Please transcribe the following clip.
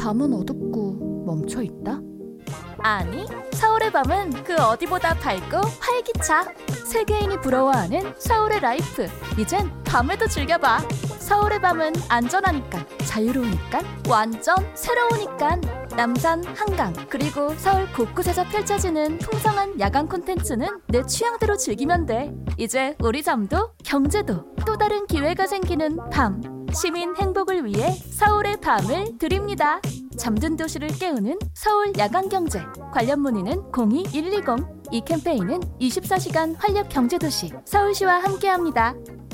밤은 어둡고 멈춰 있다? 아니, 서울의 밤은 그 어디보다 밝고 활기차. 세계인이 부러워하는 서울의 라이프. 이젠 밤에도 즐겨봐. 서울의 밤은 안전하니까, 자유로우니까, 완전 새로우니까. 남산, 한강, 그리고 서울 곳곳에서 펼쳐지는 풍성한 야간 콘텐츠는 내 취향대로 즐기면 돼. 이제 우리 잠도 경제도 또 다른 기회가 생기는 밤. 시민 행복을 위해 서울의 밤을 드립니다. 잠든 도시를 깨우는 서울 야간경제. 관련 문의는 02-120. 이 캠페인은 24시간 활력 경제도시 서울시와 함께합니다.